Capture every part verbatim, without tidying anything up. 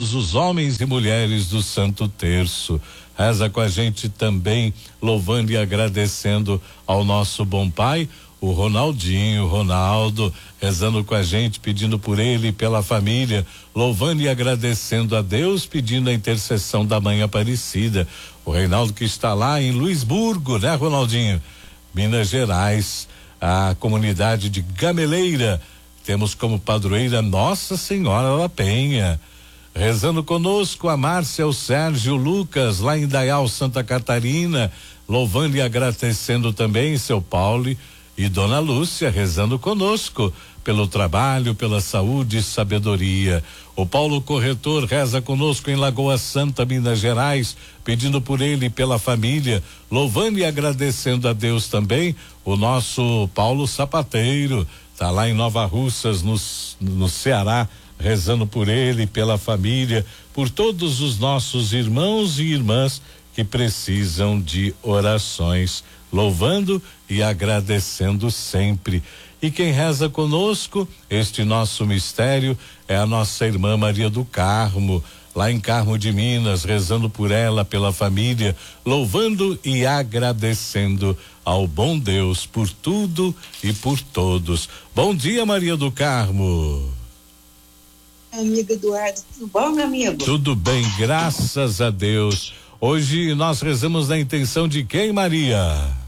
todos os homens e mulheres do Santo Terço. Reza com a gente também, louvando e agradecendo ao nosso bom Pai, o Ronaldinho, Ronaldo, rezando com a gente, pedindo por ele e pela família, louvando e agradecendo a Deus, pedindo a intercessão da Mãe Aparecida. O Reinaldo que está lá em Luisburgo, né, Ronaldinho? Minas Gerais, a comunidade de Gameleira, temos como padroeira Nossa Senhora da Penha. Rezando conosco a Márcia, o Sérgio, o Lucas, lá em Dayal, Santa Catarina, louvando e agradecendo também seu Paulo e Dona Lúcia, rezando conosco pelo trabalho, pela saúde e sabedoria. O Paulo Corretor reza conosco em Lagoa Santa, Minas Gerais, pedindo por ele e pela família, louvando e agradecendo a Deus também. O nosso Paulo Sapateiro tá lá em Nova Russas, no, no Ceará, rezando por ele, pela família, por todos os nossos irmãos e irmãs que precisam de orações, louvando e agradecendo sempre. E quem reza conosco, este nosso mistério, é a nossa irmã Maria do Carmo, lá em Carmo de Minas, rezando por ela, pela família, louvando e agradecendo ao bom Deus por tudo e por todos. Bom dia, Maria do Carmo. Amigo Eduardo, tudo bom, meu amigo? Tudo bem, graças a Deus. Hoje nós rezamos na intenção de quem, Maria?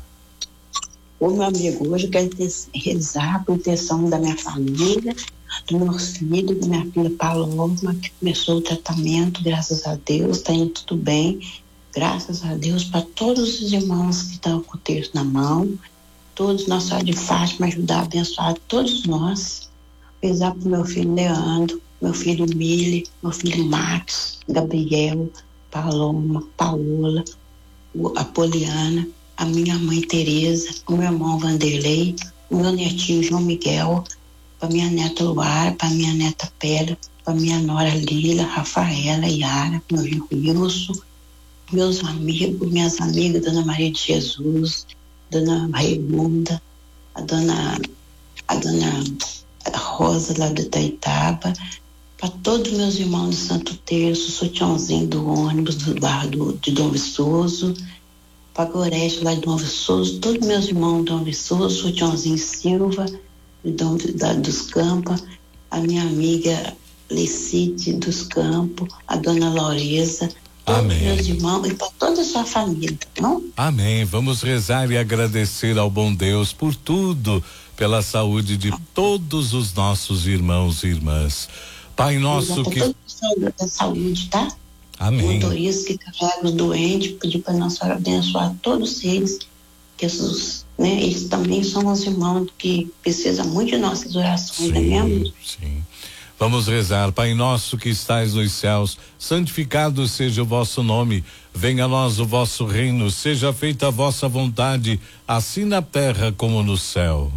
Ô, meu amigo, hoje eu quero rezar por intenção da minha família, do meu filho, da minha filha Paloma, que começou o tratamento, graças a Deus, está indo tudo bem. Graças a Deus, para todos os irmãos que estão com o terço na mão, todos nós só de Fátima, ajudar a abençoar todos nós. Rezar para o meu filho Leandro, meu filho Mili, meu filho Max, Gabriel, Paloma, Paola, a Poliana, a minha mãe Tereza, o meu irmão Vanderlei, o meu netinho João Miguel, para minha neta Luara, para minha neta Pedra, para minha nora Lila, Rafaela, Yara, meu irmão Wilson, meus amigos, minhas amigas, Dona Maria de Jesus, Dona Raimunda, a Dona, a Dona Rosa lá do Itaitaba, para todos meus irmãos do Santo Terço, o Sotionzinho do ônibus do bar do, de Dom Viçoso, para Gorete lá de Dom Viçoso, todos meus irmãos do Dom Viçoso, o Sotionzinho Silva, de Dom, da, dos Campos, a minha amiga Lecite dos Campos, a Dona Loreza, todos Amém. Meus irmãos e para toda a sua família, tá bom? Amém. Vamos rezar e agradecer ao bom Deus por tudo, pela saúde de todos os nossos irmãos e irmãs. Pai nosso que... Toda a saúde, tá? Amém. Motoristas que carregam os doentes, pedir para nós abençoar todos eles, que esses, né, eles também são os irmãos que precisam muito de nossas orações, sim, né mesmo? Sim. Vamos rezar. Pai nosso que estais nos céus, santificado seja o vosso nome, venha a nós o vosso reino, seja feita a vossa vontade, assim na terra como no céu.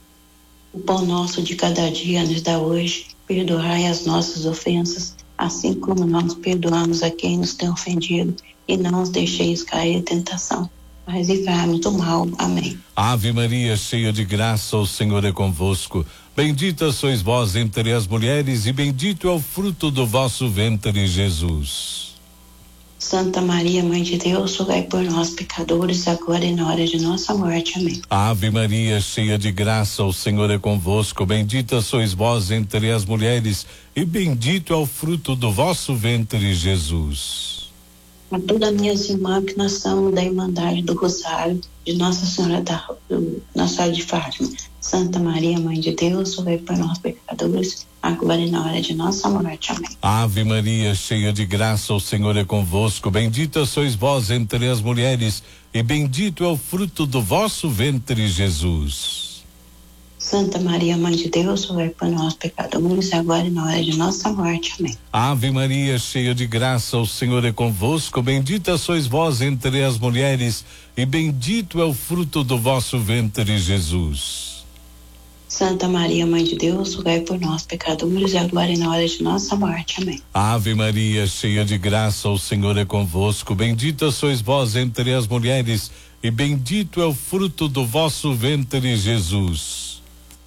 O pão nosso de cada dia nos dá hoje, perdoai as nossas ofensas, assim como nós perdoamos a quem nos tem ofendido, e não os deixeis cair em tentação, mas livrai-nos do mal. Amém. Ave Maria, cheia de graça, o Senhor é convosco. Bendita sois vós entre as mulheres, e bendito é o fruto do vosso ventre, Jesus. Santa Maria, Mãe de Deus, rogai por nós, pecadores, agora e na hora de nossa morte. Amém. Ave Maria, cheia de graça, o Senhor é convosco. Bendita sois vós entre as mulheres, e bendito é o fruto do vosso ventre, Jesus. A todas as minhas irmãs que nós somos da Irmandade do Rosário, de Nossa Senhora da Nossa Senhora de Fátima, Santa Maria, Mãe de Deus, rogai por nós, pecadores, agora e na hora de nossa morte. Amém. Ave Maria, cheia de graça, o Senhor é convosco. Bendita sois vós entre as mulheres, e bendito é o fruto do vosso ventre, Jesus. Santa Maria, Mãe de Deus, rogai por nós, pecadores, agora e na hora de nossa morte. Amém. Ave Maria, cheia de graça, o Senhor é convosco. Bendita sois vós entre as mulheres, e bendito é o fruto do vosso ventre, Jesus. Santa Maria, Mãe de Deus, rogai por nós, pecadores, agora e na hora de nossa morte. Amém. Ave Maria, cheia de graça, o Senhor é convosco. Bendita sois vós entre as mulheres, e bendito é o fruto do vosso ventre, Jesus.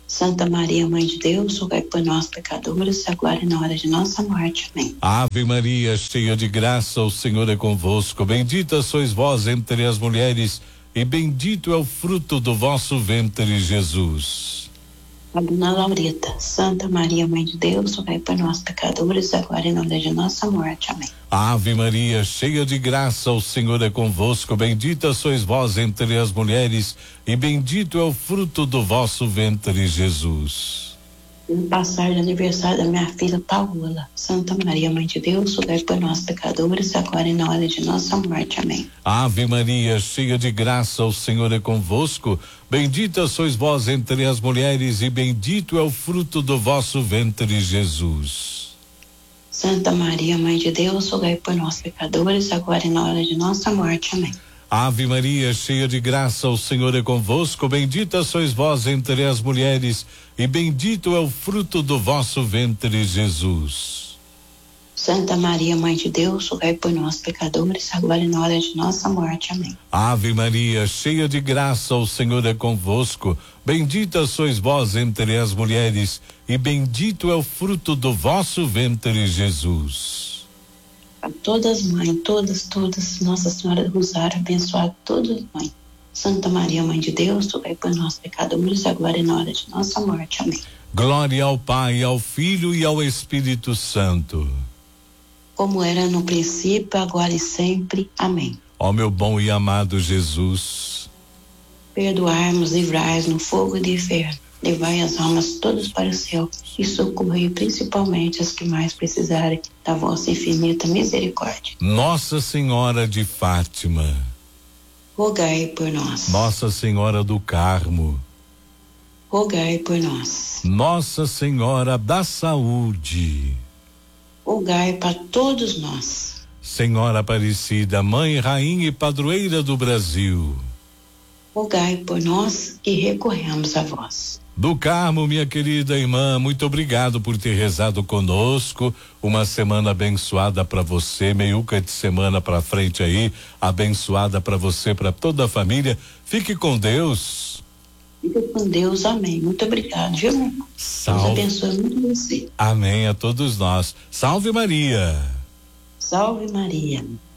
Santa Maria, Mãe de Deus, rogai por nós, pecadores, agora e na hora de nossa morte. Amém. Ave Maria, cheia de graça, o Senhor é convosco. Bendita sois vós entre as mulheres, e bendito é o fruto do vosso ventre, Jesus. A Dona Laurita, Santa Maria, Mãe de Deus, rogai por nós, pecadores, agora e na hora de nossa morte. Amém. Ave Maria, cheia de graça, o Senhor é convosco. Bendita sois vós entre as mulheres, e bendito é o fruto do vosso ventre, Jesus. No passar de aniversário da minha filha Paola, Santa Maria, Mãe de Deus, rogai por nós, pecadores, agora e na hora de nossa morte. Amém. Ave Maria, cheia de graça, o Senhor é convosco. Bendita sois vós entre as mulheres, e bendito é o fruto do vosso ventre, Jesus. Santa Maria, Mãe de Deus, rogai por nós, pecadores, agora e na hora de nossa morte. Amém. Ave Maria, cheia de graça, o Senhor é convosco. Bendita sois vós entre as mulheres, e bendito é o fruto do vosso ventre, Jesus. Santa Maria, Mãe de Deus, rogai por nós, pecadores, agora e na hora de nossa morte. Amém. Ave Maria, cheia de graça, o Senhor é convosco. Bendita sois vós entre as mulheres, e bendito é o fruto do vosso ventre, Jesus. A todas mães, todas, todas, Nossa Senhora do Rosário, abençoada todas mães. Santa Maria, Mãe de Deus, rogai por nós, pecadores, agora e na hora de nossa morte. Amém. Glória ao Pai, ao Filho e ao Espírito Santo. Como era no princípio, agora e sempre. Amém. Ó meu bom e amado Jesus, perdoai-nos, livrai-nos no fogo do inferno, levai as almas todas para o céu e socorrei principalmente as que mais precisarem da vossa infinita misericórdia. Nossa Senhora de Fátima, rogai por nós. Nossa Senhora do Carmo, rogai por nós. Nossa Senhora da Saúde, rogai para todos nós. Senhora Aparecida, Mãe, Rainha e Padroeira do Brasil, rogai por nós que recorremos a vós. Do Carmo, minha querida irmã, muito obrigado por ter rezado conosco. Uma semana abençoada para você, meiuca de semana para frente aí, abençoada para você, para toda a família. Fique com Deus. Fique com Deus, amém. Muito obrigado, viu, meu irmão? Salve. Deus abençoe muito você. Amém a todos nós. Salve Maria. Salve Maria.